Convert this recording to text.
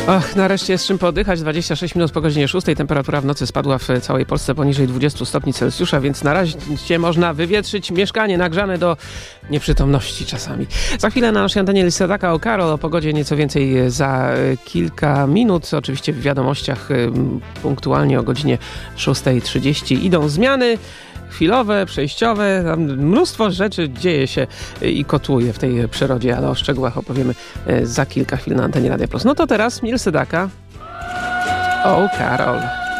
Och, nareszcie jest czym podychać. 26 minut po godzinie 6. Temperatura w nocy spadła w całej Polsce poniżej 20 stopni Celsjusza, więc na razie można wywietrzyć mieszkanie nagrzane do nieprzytomności czasami. Za chwilę na naszej antenie Lisa Taka o Karol, o pogodzie nieco więcej za kilka minut. Oczywiście w wiadomościach punktualnie o godzinie 6:30 idą zmiany chwilowe, przejściowe, tam mnóstwo rzeczy dzieje się i kotłuje w tej przyrodzie, ale o szczegółach opowiemy za kilka chwil na antenie Radia Plus. No to teraz Mil Sedaka. O, Karol.